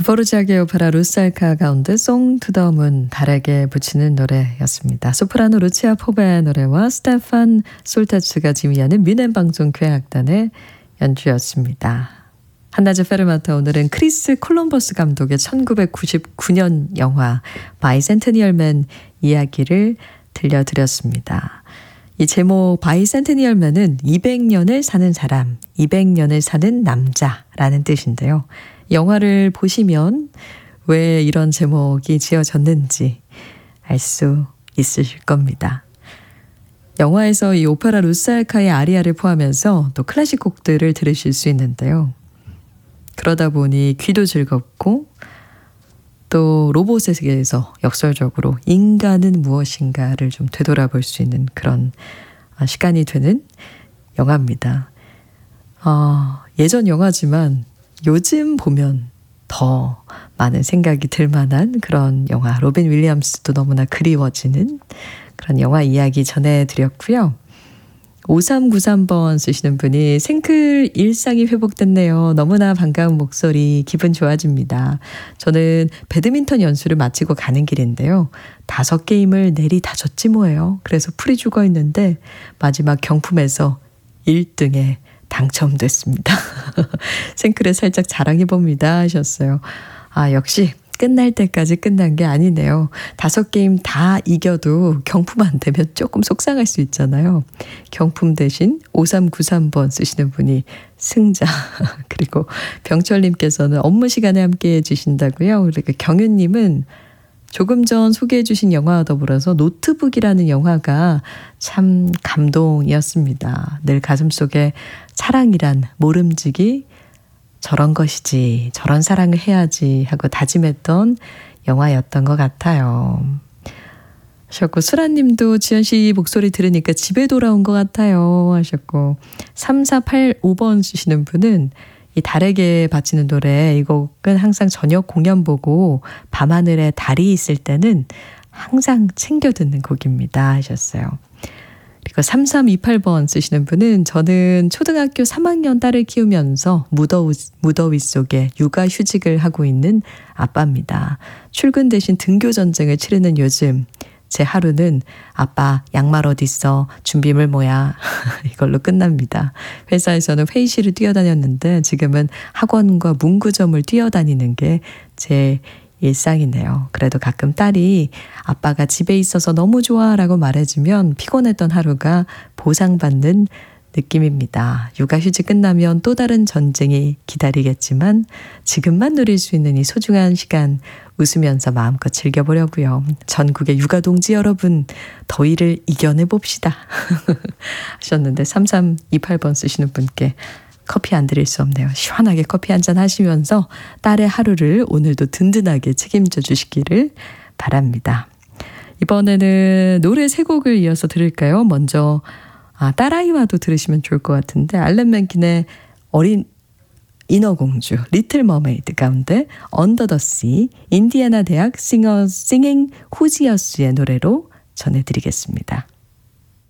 드보르자크의 오페라 루살카 가운데 송 투 더 문 달에게 붙이는 노래였습니다. 소프라노 루치아 포베의 노래와 스테판 솔타츠가 지휘하는 뮌헨 방송 교향악단의 연주였습니다. 한낮의 페르마타, 오늘은 크리스 콜럼버스 감독의 1999년 영화 바이센테니얼맨 이야기를 들려드렸습니다. 이 제목 바이센테니얼맨은 200년을 사는 사람, 200년을 사는 남자라는 뜻인데요. 영화를 보시면 왜 이런 제목이 지어졌는지 알 수 있으실 겁니다. 영화에서 이 오페라 루살카의 아리아를 포함해서 또 클래식 곡들을 들으실 수 있는데요. 그러다 보니 귀도 즐겁고 또 로봇에 세계에서 역설적으로 인간은 무엇인가를 좀 되돌아볼 수 있는 그런 시간이 되는 영화입니다. 예전 영화지만 요즘 보면 더 많은 생각이 들 만한 그런 영화, 로빈 윌리엄스도 너무나 그리워지는 그런 영화 이야기 전해드렸고요. 5393번 쓰시는 분이 생클 일상이 회복됐네요. 너무나 반가운 목소리, 기분 좋아집니다. 저는 배드민턴 연수를 마치고 가는 길인데요. 5게임을 내리 다 졌지 뭐예요. 그래서 풀이 죽어 있는데 마지막 경품에서 1등에 당첨됐습니다. 생클에 살짝 자랑해봅니다 하셨어요. 역시 끝날 때까지 끝난 게 아니네요. 5게임 다 이겨도 경품 안 되면 조금 속상할 수 있잖아요. 경품 대신 5393번 쓰시는 분이 승자. 그리고 병철님께서는 업무 시간에 함께해 주신다고요. 그리고 경윤님은 조금 전 소개해 주신 영화와 더불어서 노트북이라는 영화가 참 감동이었습니다. 늘 가슴속에 사랑이란 모름지기 저런 것이지, 저런 사랑을 해야지 하고 다짐했던 영화였던 것 같아요. 하셨고, 수라님도 지연 씨 목소리 들으니까 집에 돌아온 것 같아요 하셨고, 3485번 쓰시는 분은 이 달에게 바치는 노래, 이 곡은 항상 저녁 공연 보고 밤하늘에 달이 있을 때는 항상 챙겨 듣는 곡입니다 하셨어요. 그리고 3328번 쓰시는 분은 저는 초등학교 3학년 딸을 키우면서 무더위 속에 육아휴직을 하고 있는 아빠입니다. 출근 대신 등교 전쟁을 치르는 요즘 제 하루는 아빠 양말 어딨어? 준비물 뭐야? 이걸로 끝납니다. 회사에서는 회의실을 뛰어다녔는데 지금은 학원과 문구점을 뛰어다니는 게 제 일상이네요. 그래도 가끔 딸이 아빠가 집에 있어서 너무 좋아 라고 말해주면 피곤했던 하루가 보상받는 느낌입니다. 육아휴직 끝나면 또 다른 전쟁이 기다리겠지만 지금만 누릴 수 있는 이 소중한 시간 웃으면서 마음껏 즐겨보려고요. 전국의 육아동지 여러분, 더위를 이겨내봅시다 하셨는데 3328번 쓰시는 분께 커피 안 드릴 수 없네요. 시원하게 커피 한잔 하시면서 딸의 하루를 오늘도 든든하게 책임져 주시기를 바랍니다. 이번에는 노래 3곡을 이어서 들을까요? 먼저 딸아이와도 들으시면 좋을 것 같은데 알렌 맨킨의 어린 인어공주, 리틀 머메이드 가운데 언더 더 씨, 인디애나 대학 싱잉 후지어스의 노래로 전해드리겠습니다.